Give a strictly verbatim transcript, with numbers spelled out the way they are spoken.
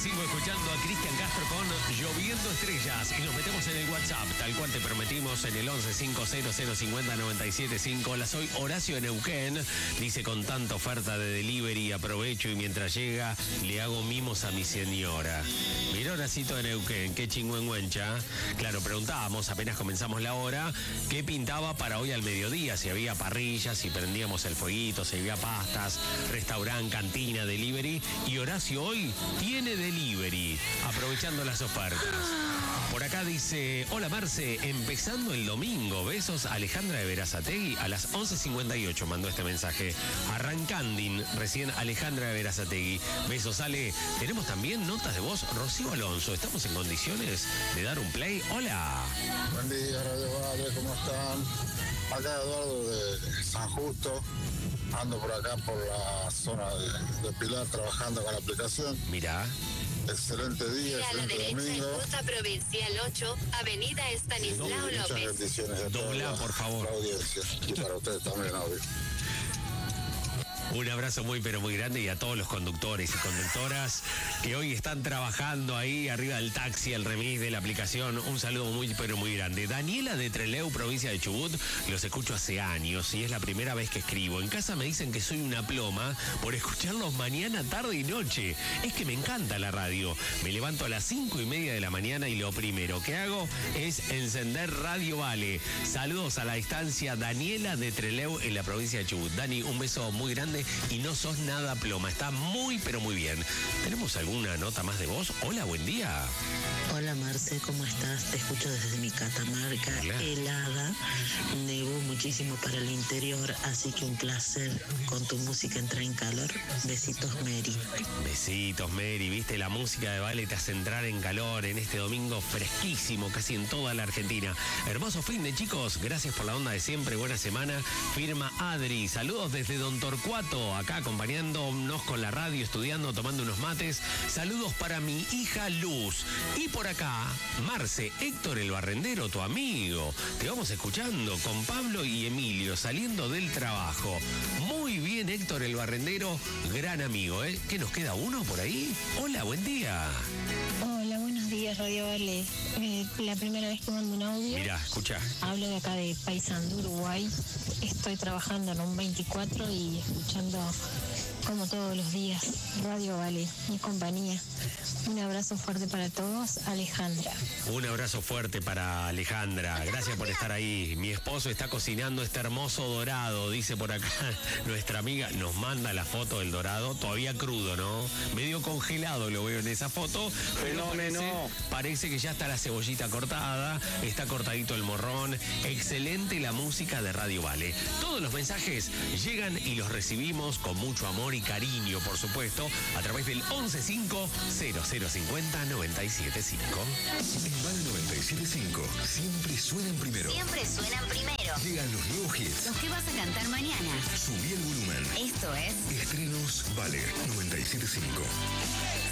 cinco escuchando a Cristian Castro con Lloviendo Estrellas. Y nos metemos en el WhatsApp, tal cual te prometimos, en el once cinco cero cero cincuenta noventa y siete cinco. Hola, soy Horacio de Neuquén. Dice, con tanta oferta de delivery, aprovecho y mientras llega, le hago mimos a mi señora. Mirá, Horacito de Neuquén, qué chingüengüencha. Claro, preguntábamos, apenas comenzamos la hora, qué pintaba para hoy al mediodía, si había parrillas, si prendíamos el fueguito, si había pastas, restaurante, cantina, delivery. Y Horacio hoy tiene delivery, aprovechando las ofertas. Por acá dice, hola Marce, empezando el domingo, besos, Alejandra de Berazategui, a las once cincuenta y ocho mandó este mensaje. Arrancandin, recién Alejandra de Berazategui. Besos, Ale. Tenemos también notas de voz, Rocío Alonso, ¿estamos en condiciones de dar un play? Hola. Buen día, Radio Vale, ¿cómo están? Acá Eduardo de San Justo, ando por acá por la zona de, de Pilar trabajando con la aplicación. Mirá. Excelente día, a la excelente derecha domingo. en Ruta Provincial ocho, Avenida Estanislao Sí, muchas López. bendiciones a toda Dobla, la- por favor. la audiencia. Y para ustedes también, obvio. Un abrazo muy pero muy grande y a todos los conductores y conductoras que hoy están trabajando ahí arriba del taxi, el remis de la aplicación. Un saludo muy pero muy grande. Daniela de Trelew, provincia de Chubut, los escucho hace años y es la primera vez que escribo. En casa me dicen que soy una ploma por escucharlos mañana, tarde y noche. Es que me encanta la radio. Me levanto a las cinco y media de la mañana y lo primero que hago es encender Radio Vale. Saludos a la distancia, Daniela de Trelew en la provincia de Chubut. Dani, un beso muy grande. Y no sos nada ploma, está muy pero muy bien. ¿Tenemos alguna nota más de voz? Hola, buen día. Hola Marce, ¿cómo estás? Te escucho desde mi Catamarca, Hola. helada, nevó muchísimo para el interior, así que un placer con tu música entrar en calor. Besitos, Mary. Besitos, Mary. Viste, la música de Vale te hace entrar en calor en este domingo fresquísimo, casi en toda la Argentina. Hermoso fin de chicos, gracias por la onda de siempre, buena semana. Firma Adri, saludos desde Don Torcuato, acá acompañándonos con la radio, estudiando, tomando unos mates. Saludos para mi hija Luz. Y por acá, Marce, Héctor el Barrendero, tu amigo. Te vamos escuchando con Pablo y Emilio saliendo del trabajo. Muy bien, Héctor el Barrendero, gran amigo, ¿eh? ¿Qué nos queda uno por ahí? Hola, buen día. Hola, buenos días, Radio Vale. Eh, la primera vez que mando un audio. Mirá, escucha. Hablo de acá de Paysandú, Uruguay. Estoy trabajando en un veinticuatro y escuchando, como todos los días, Radio Vale, mi compañía. Un abrazo fuerte para todos, Alejandra. Un abrazo fuerte para Alejandra. Gracias por estar ahí. Mi esposo está cocinando este hermoso dorado, dice por acá nuestra amiga. Nos manda la foto del dorado, todavía crudo, ¿no? Medio congelado lo veo en esa foto. Pero parece, parece que ya está la cebollita cortada, está cortadito el morrón. Excelente la música de Radio Vale. Todos los mensajes llegan y los recibimos con mucho amor y cariño, por supuesto, a través del once cinco cero cero cincuenta noventa y siete cinco. En Vale noventa y siete cinco siempre suenan primero. Siempre suenan primero. Llegan los nuevos hits. Los que vas a cantar mañana. Subí el volumen. Esto es Estrenos Vale noventa y siete cinco.